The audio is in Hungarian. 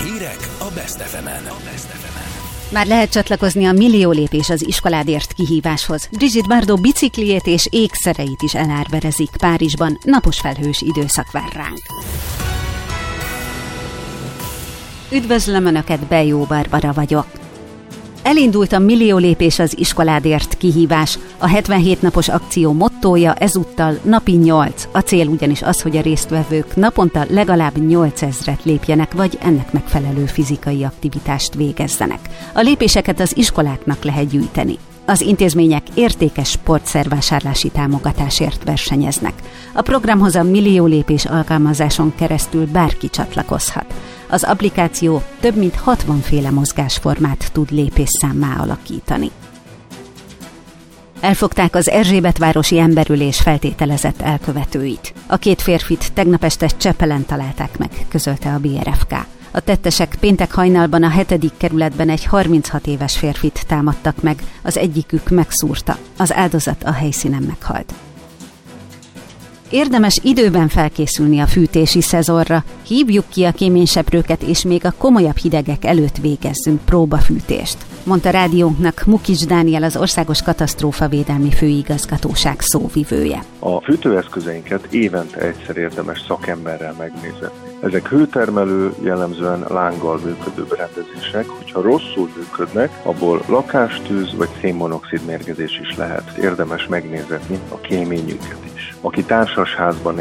Hírek a Best FM-en. Már lehet csatlakozni a Millió lépés az iskoládért kihíváshoz. Brigitte Bardot bicikliét és ékszereit is elárverezik Párizsban. Napos felhős időszak vár ránk. Üdvözlöm Önöket, Bejó Barbara vagyok. Elindult a Millió lépés az iskoládért kihívás. A 77 napos akció mottója ezúttal napi 8. A cél ugyanis az, hogy a résztvevők naponta legalább 8000-et lépjenek, vagy ennek megfelelő fizikai aktivitást végezzenek. A lépéseket az iskoláknak lehet gyűjteni. Az intézmények értékes sportszervásárlási támogatásért versenyeznek. A programhoz a Millió lépés alkalmazáson keresztül bárki csatlakozhat. Az applikáció több mint 60 féle mozgásformát tud lépésszámmá alakítani. Elfogták az Erzsébetvárosi emberülés feltételezett elkövetőit. A két férfit tegnap este Csepelen találták meg, közölte a BRFK. A tettesek péntek hajnalban a 7. kerületben egy 36 éves férfit támadtak meg, az egyikük megszúrta, az áldozat a helyszínen meghalt. Érdemes időben felkészülni a fűtési szezonra, hívjuk ki a kéményseprőket, és még a komolyabb hidegek előtt végezzünk próbafűtést, mondta rádiónknak Mukics Dániel, az Országos Katasztrófavédelmi Főigazgatóság szóvivője. A fűtőeszközeinket évente egyszer érdemes szakemberrel megnézni. Ezek hőtermelő, jellemzően lánggal működő berendezések, hogyha rosszul működnek, abból lakástűz vagy szénmonoxid mérgezés is lehet. Érdemes megnézetni a kéményünket is. Aki társasházban